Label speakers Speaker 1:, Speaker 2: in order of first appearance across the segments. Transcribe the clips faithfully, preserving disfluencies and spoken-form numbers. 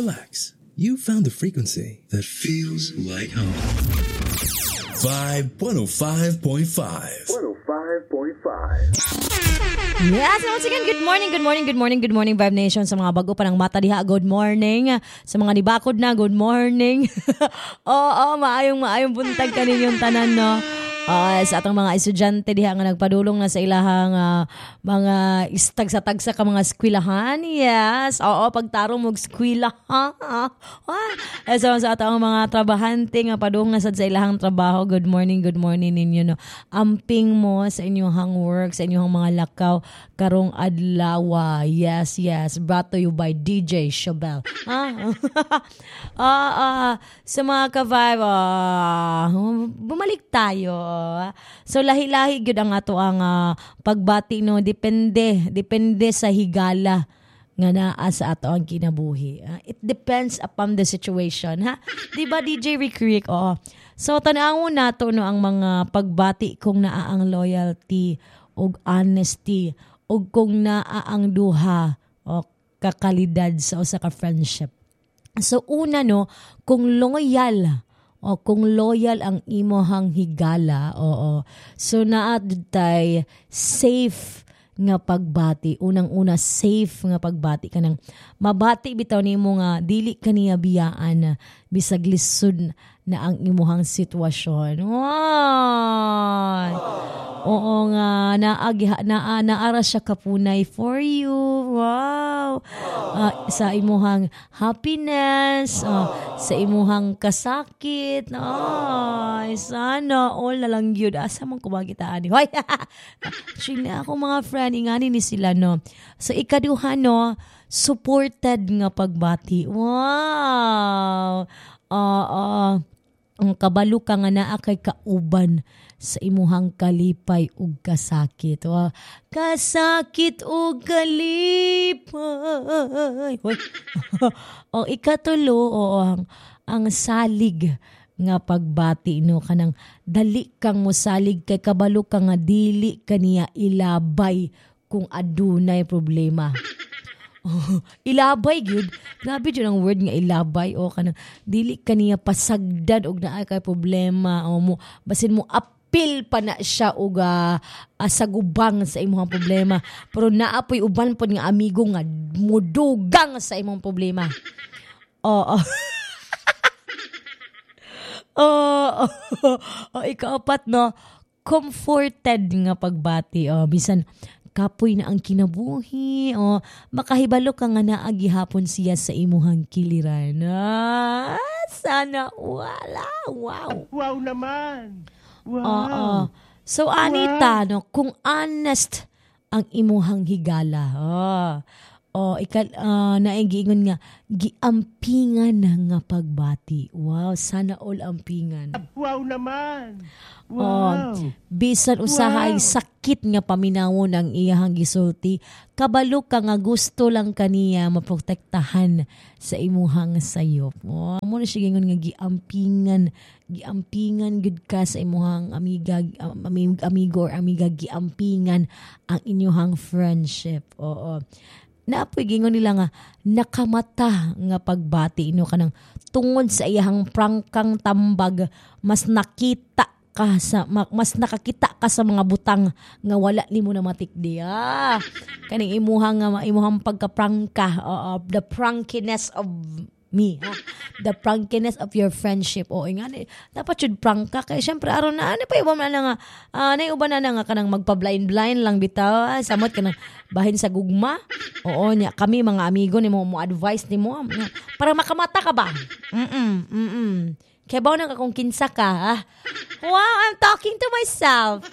Speaker 1: relax. You found the frequency that feels like home. Vibe one oh five point five.
Speaker 2: one oh five point five.
Speaker 3: Yes, once again, good morning, good morning, good morning, good morning, Vibe Nation. Sa mga bago pa ng mata diha, good morning. Sa mga nibakod na, good morning. Oo, maayong maayong buntag kaninyong tanan, no? Uh, sa atong mga estudyante diha nga nagpadulong na sa ilahang uh, mga istagsa-tagsa ka mga eskwelahan. Yes. Oo, pagtarong mo eskwelahan. Ah. Eh, so, sa atong mga trabahante nga padung na sad sa ilahang trabaho. Good morning, good morning ninyo, no. Amping mo sa inyong work, sa inyong mga lakaw karong adlaw. Yes, yes. Brought to you by D J Shabel. Ah. uh, uh, sa mga ka-vibe, uh, bumalik tayo. So lahi-lahi gyud ang ato ang uh, pagbati, no, depende depende sa higala nga naa sa ato ang kinabuhi. Uh, it depends upon the situation, ha? Di ba D J Rick Rick? Oh. So tan-awon nato, no, ang mga pagbati kung naa ang loyalty ug honesty ug kung naa ang duha o kakalidad sa usa ka friendship. So una, no, kung loyal o kung loyal ang imohang higala, oo. So naadtay safe nga pagbati. Unang-una, safe nga pagbati ka nang mabati bitaw nimo nga dili kaniya biyaan bisag lisod na ang imuhang sitwasyon. Wow! Oo nga, naagi na naara siya kapunay for you. Wow. Uh, sa imuhang happiness, uh, sa imuhang kasakit. Ay, sana all na lang yun. Asa mong kumagitaan. Hoy. Actually, ako mga friend, ingani ni sila, no. So ikaduha, no, supported nga pagbati. Wow. Uh, uh, ang kabalo ka nga naa kay kauban sa imuhang kalipay ug kasakit. Wow. Kasakit ug kalipay. O ikatulo, o ang, ang salig nga pagbati, no, kanang dali kang mosalig kay kabalo ka nga dili kaniya ilabay kung adunay problema. Oh, ilabay gyud. Grabe jud ang word nga ilabay, o kanang dili kaniya pasagdan og naa kay problema, o mo basin mo apil pa na siya og uh, uh, sagubang sa imong problema, pero naapoy uban pod nga amigo nga mudugang sa imong problema. Oo. Oh, oh, oh, oh, ikaapat, no, comforted nga pagbati. Oh, bisan kapoy na ang kinabuhi, o makahibalo ka nga naagihapon siya sa imuhang kiliran. Ah, sana wala. Wow.
Speaker 2: Wow naman. Wow.
Speaker 3: Oo. So Anita, wow, no, kung honest ang imuhang higala. Oh. Oh, ikal uh, naigingon nga giampingan nga pagbati. Wow, sana all ampingan.
Speaker 2: Wow naman.
Speaker 3: Wow. Oh, bisan usahay wow, sakit nga paminawon ang iyahang gisulti, kabalo ka nga gusto lang kaniya maprotektahan sa imuhang sayop. Oh, mo na siya gingon nga giampingan, giampingan gud ka sa imuhang amiga, um, amigo or amiga, giampingan ang inyong friendship. Oo. Naapoy gingon nila nga nakamata nga pagbati, no, kanang tungod sa iyahang prangkang tambag mas nakita ka sa mas nakakita ka sa mga butang nga wala nimo na matikdi. Ah, kaning imuhang nga imuhang pagkaprangka, uh, the prankiness of me, ha? The prankiness of your friendship. O nga, dapat yun prangka. Kaya syempre, aron na, ano pa iba na nga, uh, naiuban na na nga kanang magpa-blind-blind lang bitaw. Samot ka ng bahin sa gugma. Oo, niya, kami mga amigo ni mo, mo advice ni mo. Para makamata ka ba? Mm-mm, mm-mm. Kaya ba na ka kung kinsa ka, ha? Wow, I'm talking to myself.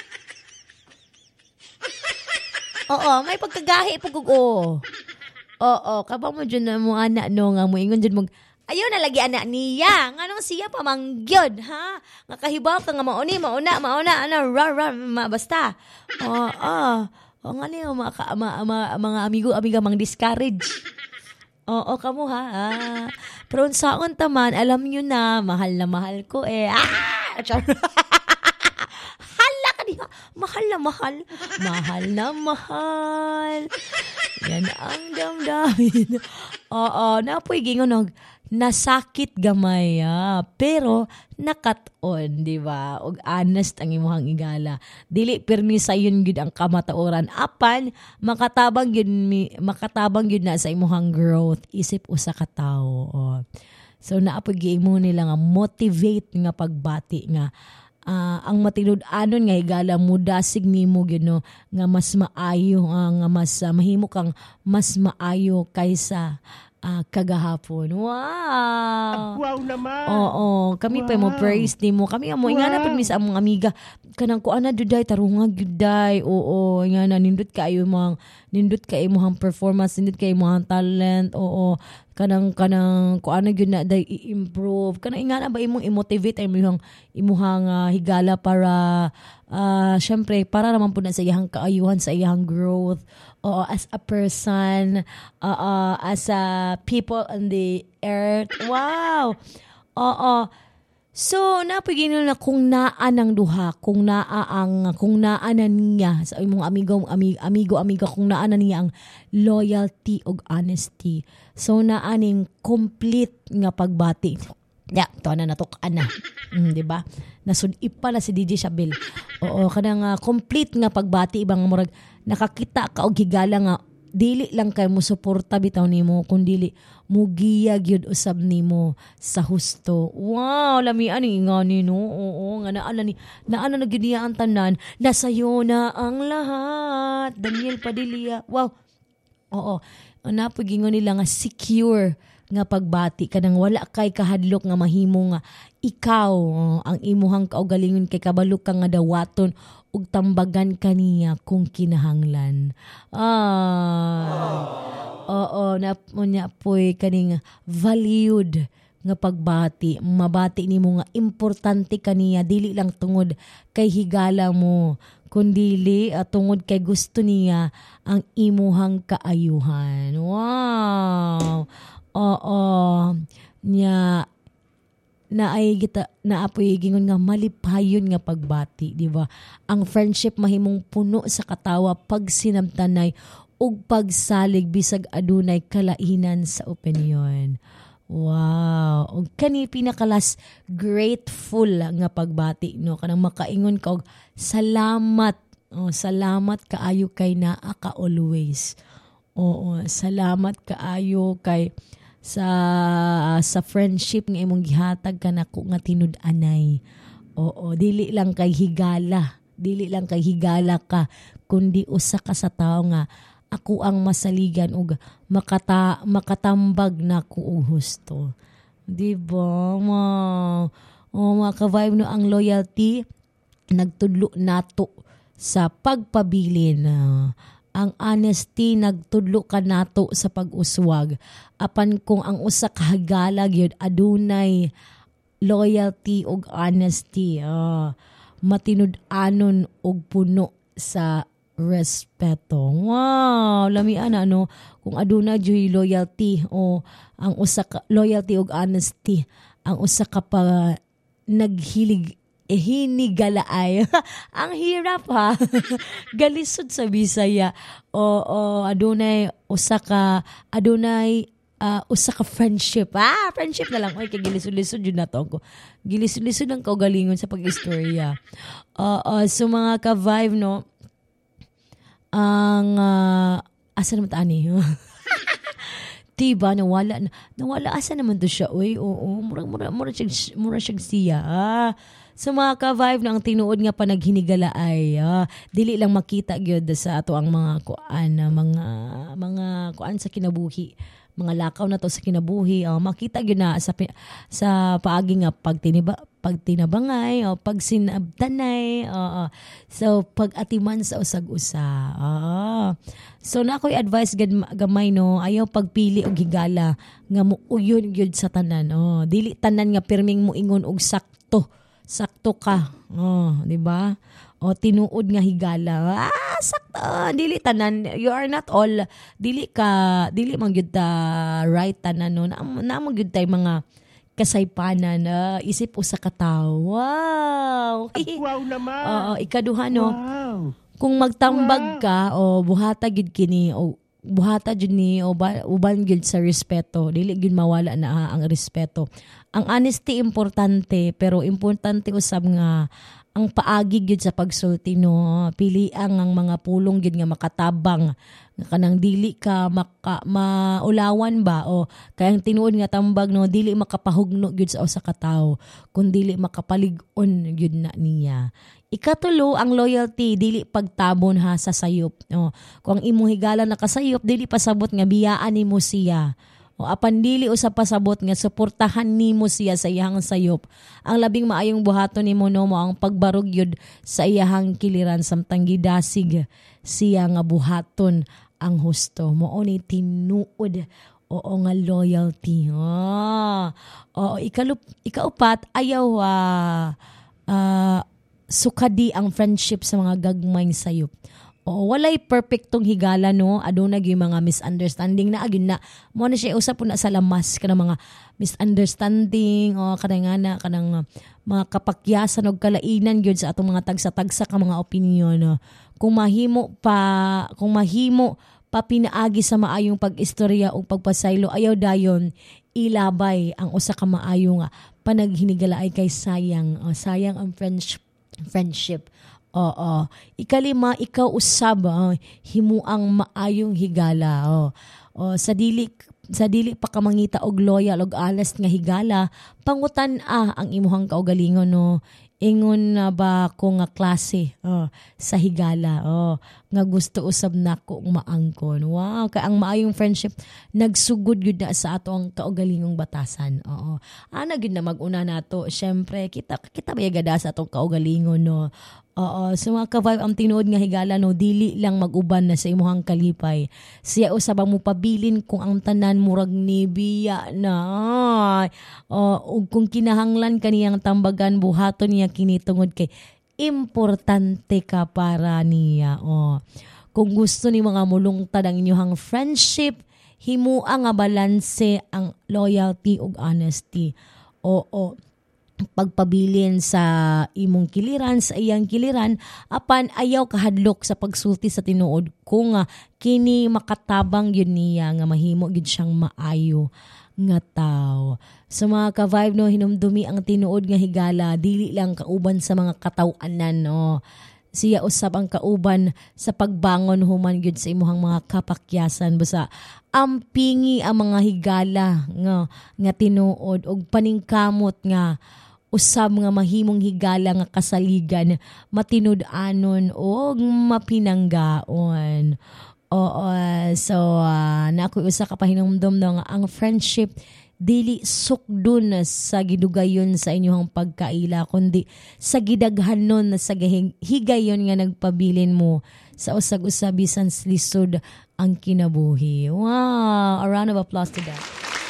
Speaker 3: Oo, may pagkagahi pag-ugo. Oo, kabang mo dyan na mo anak, no, nga mo ingon dyan mo, ayaw na lagi anak niya, nga nung siya pamangyod, ha? Nga kahibaw ka nga mauni, mauna, mauna, ano, ra, ra, ma, basta. Oo, oo, oo, nga niyo, mga, mga, mga, mga amigo, amiga, mang discourage. Oo, kamo, ha? Ah. Pero saon taman, alam nyo na, mahal na mahal ko, eh. Ah! Hala ka niya, mahal na mahal, mahal na mahal. Yan ang damdamin. Oo, napoy gingon og nasakit gamay ah. Pero nakat-on, di ba? Og honest ang imuhang igala. Dili pirmi sa yun gud ang kamataoran. Apan makatabang yun mi, makatabang yun na sa imuhang growth isip usa ka tawo. Oh. So naapoy giimo nila nga motivate nga pagbati nga Uh, ang matinud-anon nga higala mo dasig nimo gyud no nga mas maayo uh, nga mas uh, mahimo kang mas maayo kaysa uh, kagahapon. Wow.
Speaker 2: Wow naman.
Speaker 3: Oo, kami wow. pa mo praise nimo. Kami amo wow. nga na pud mi sa among amiga kanang kuan na duday tarunga gyuday. Oo, nga na nindot kaayo mang nindot kay imong performance, nindot kay imong talent. Oo. kanang kanang kuan na gyud na day i-improve kanang ingana ba imong i-motivate ay imong imuhang uh, higala para uh, syempre para naman pud na sa iyang kaayuhan sa iyang growth o as a person uh, uh, as a people on the earth. Wow. Oo. So napigino na kung naa ng duha, kung naa ang kung naa na niya sa imong amigo amigo amigo amiga kung naa na niya ang loyalty ug honesty. So naaning complete nga pagbati. Ya, yeah, to na natuk-an na. Mm, di ba? Nasud-ip pa na si D J Shabil. Oo, kanang uh, complete nga pagbati ibang murag nakakita ka og higala nga dili lang kay mo suporta bitaw nimo kundi mugiya gyud usab nimo sa husto. Wow, lami ani ingani no. Oo, nga naa ni naa na gyud niya ang tanan. Nasayo na ang lahat. Daniel Padilla. Wow. Oo. Ana pud gingon nila nga secure nga pagbati kanang wala kay kahadlok nga mahimo nga ikaw uh, ang imuhang kaugalingon kay kabalo ka nga dawaton ug tambagan kaniya kung kinahanglan. Ah. Oo, na unya poy kaning valued nga pagbati. Mabati nimo nga importante kaniya dili lang tungod kay higala mo kundili at tungod kay gusto niya ang imuhang kaayuhan. Wow. Oo. Nya na ay kita na apoy gingon nga malipayon nga pagbati, di ba? Ang friendship mahimong puno sa katawa pag sinamtanay ug pagsalig bisag adunay kalainan sa opinyon. Wow. Og kani pinakalas grateful nga pagbati no kanang makaingon ka og salamat. Oh, salamat kaayo kay naa ka always. Oo, salamat kaayo kay sa sa friendship nga imong gihatag kanako nga tinud-anay. Oo, dili lang kay higala, dili lang kay higala ka kundi usa ka sa tawo nga ako ang masaligan ug makata makatambag nako og husto. Di ba? Wow. Oh, mga ka-vibe no ang loyalty nagtudlo nato sa pagpabilin. Uh, ang honesty nagtudlo ka nato sa pag-uswag. Apan kung ang usa ka higala gyud adunay loyalty ug honesty, uh, matinud-anon og puno sa respeto. Wow, lamian na ano kung aduna joy loyalty o ang usa ka loyalty ug honesty, ang usa ka pa naghilig eh, hinigalaay. Ang hirap ha. Galisod sa Bisaya. O, o adunay usa ka adunay uh, usa ka friendship. Ah, friendship na lang. Oy, kay gilisod-lisod yun na to ko. Gilisod-lisod ang kaugalingon sa pag-istorya. Uh, uh, so mga ka-vibe, no, ang uh, asa naman taani? Diba, nawala na. Nawala, asa naman to siya? Uy, oo, mura, mura, mura, siya, mura siya siya. Ah, so mga ka-vibe na ang tinuod nga pa naghinigala ay ah, dili lang makita gyud sa ato ang mga kuan, mga mga kuan sa kinabuhi. Mga lakaw na to sa kinabuhi. Oh, makita gyud na sa sa paagi nga pagtiniba pagtinabangay o pagsinabtanay. Oo. So pag-atiman sa usag-usa. Oo. So na ako'y advice gamay no, ayaw pagpili og higala nga muuyon gyud sa tanan. Oh, dili tanan nga pirming moingon og sakto. Sakto ka. Oh, di ba? O tinuod nga higala. Ah, sakto. Dili tanan. You are not all. Dili ka, dili man gyud ta right tanan no. Na, na mo gyud tay mga kasaypanan. Uh, isip usa ka tawo. Wow.
Speaker 2: Wow naman.
Speaker 3: Oo, ikaduha no.
Speaker 2: Wow.
Speaker 3: Kung magtambag wow. ka o buhata gyud kini o buhata jud ni uban, uban gyud sa respeto, dili gyud mawala na ha, ang respeto. Ang honesty importante, pero importante usab nga ang paagi gyud sa pagsulti no, pili ang ang mga pulong gyud nga makatabang nga kanang dili ka maka, maulawan ba o kayang tinuod nga tambag no, dili makapahugno gyud sa usa ka tawo kun dili makapalig-on gyud na niya. Ikatulo, ang loyalty, dili pagtabon ha sa sayop. O, kung ang imong higala nakasayop, dili pasabot nga biyaan nimo siya. O apan dili usab pasabot nga suportahan nimo siya sa iyang sayop. Ang labing maayong buhaton nimo no mo ang pagbarog yun sa iyang kiliran samtang gidasig siya nga buhaton ang husto. Mo ni tinuod oo nga loyalty. Oh, oh ikalup, ikaupat ayaw uh, uh, sukadi ang friendship sa mga gagmayng sayop. O walay perfectong higala no, aduna gyud mga misunderstanding na agin na mo na siya usap po na sa lamas kanang mga misunderstanding o kanang ana kanang uh, mga kapakyasan og kalainan gyud sa atong mga tagsa-tagsa ka mga opinyon. No? Kung mahimo pa kung mahimo pa pinaagi sa maayong pag-istorya o pagpasaylo, ayaw dayon ilabay ang usa ka maayong uh, panaghinigala ay kay sayang o sayang ang friendship friendship. Oo. Ikalima, ikaw usab oh, himuang maayong higala. Oh. Oh, sa dili sa dili pa ka mangita og loyal og honest nga higala, pangutan-a ang imuhang kaugalingon no. Ingon na ba ko nga klase oh, sa higala oh, nga gusto usab nako maangkon. Wow, kay ang maayong friendship nagsugod gyud na sa ato ang kaugalingong batasan. Oo. Ana gyud na mag-una nato. Syempre kita kita bayagada sa atong kaugalingon no. Oo, so mga ka-vibe ang tinuod nga higala no, dili lang mag-uban na sa imuhang kalipay. Siya usab mo pabilin kung ang tanan murag ni biya na. Uh, ug kung kinahanglan kaniyang tambagan buhaton niya kini tungod kay importante ka para niya. Oh. Kung gusto ni mga mulungtad ang inyong friendship, himua nga balanse ang loyalty ug honesty. Oo. Pagpabilin sa imong kiliran, sa iyang kiliran, apan ayaw kahadlok sa pagsulti sa tinuod kung uh, kini makatabang yun niya nga mahimo gid siyang maayo nga tao. Sa mga ka-vibe no, hinumdumi ang tinuod nga higala, dili lang kauban sa mga kataw-anan no. Siya usab ang kauban sa pagbangon human gyud sa imuhang mga kapakyasan basta ampingi ang mga higala nga nga tinuod og paningkamot nga usab nga mahimong higala nga kasaligan matinud-anon o mapinanggaon. Oo, so uh, nakoy usa ka pahinumdom no nga ang friendship dili sukdon sa gidugayon sa inyong pagkaila kundi sa gidaghanon sa higayon nga nagpabilin mo sa usag-usab bisan lisod ang kinabuhi. Wow, a round of applause to that.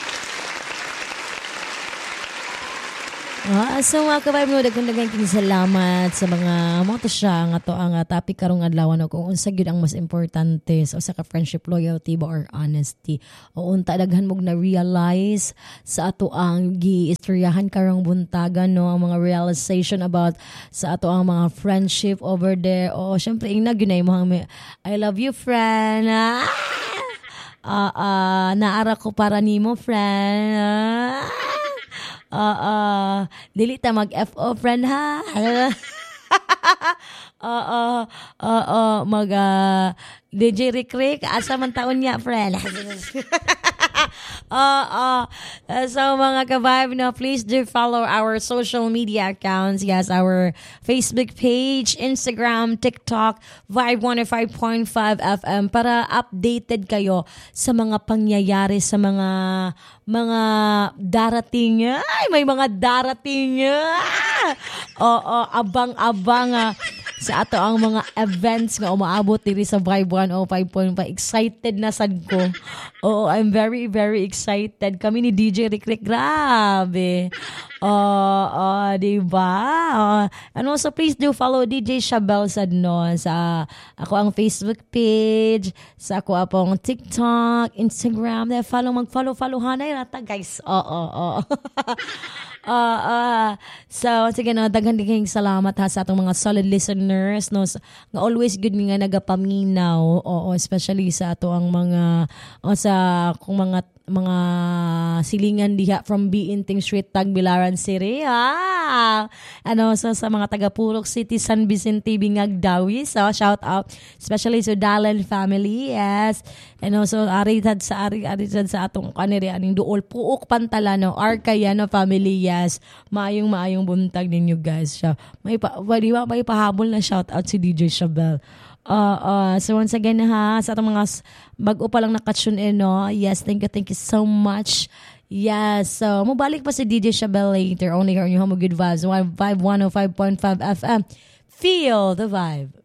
Speaker 3: Ah, so mga kabayan mo, dagang-dagang salamat sa mga mga to siya nga to ang uh, topic karong adlaw no kung unsa gyud ang mas importante sa usa ka friendship, loyalty ba or honesty. O unta daghan mog na realize sa ato ang giistoryahan karong buntagan no ang mga realization about sa ato ang mga friendship over there. O syempre ingna gyud na imong I love you friend. Ah, uh, uh, naara ko para nimo friend. Ah. Uh, uh, dili ta mag-F O friend ha. uh, uh, uh, uh, mag uh, D J Rick Rick asa man taon niya friend. Uh, uh, uh, so mga ka-vibe, no, please do follow our social media accounts. Yes, our Facebook page, Instagram, TikTok, Vibe one oh five point five F M para updated kayo sa mga pangyayari, sa mga mga darating. Ay, may mga darating. Oo, abang-abang uh, sa ato ang mga events nga umaabot diri sa Vibe one oh five point five. Excited na sad ko. Oo, I'm very, very excited. Kami ni D J Rick Rick, grabe. Oh, oh, diba? Oh. And also, please do follow D J Shabel sad no sa ako ang Facebook page, sa ako apong TikTok, Instagram. Follow, mag-follow, follow hanay rata, guys. Oo, oh, oo. Oh, oh. uh, uh, so, sige, no, daghan din kayong salamat ha sa atong mga solid listeners, no, sa, nga always good mi nga nagapaminaw, oo, especially sa ato ang mga, o sa, kung mga, mga silingan diha from Biinting Street, Tagbilaran City, ha? Ano, so sa mga taga-Purok City, San Vicente, Bingag, Dawi, so shout out, especially sa Dalan family, yes, and also, aritad sa, aritad sa atong kaniri, aning duol, Puok Pantalano, Arcayano family, yes, maayong maayong buntag ninyo guys, siya, may pa, di ba, may pahabol na shout out si D J Shabel. Uh, uh, so once again ha, sa atong mga bago pa lang nakatune in, no? Yes, thank you, thank you so much. Yes, so mabalik pa si D J Shabel later, only here on your home of good vibes, one oh five point five F M. Feel the vibe.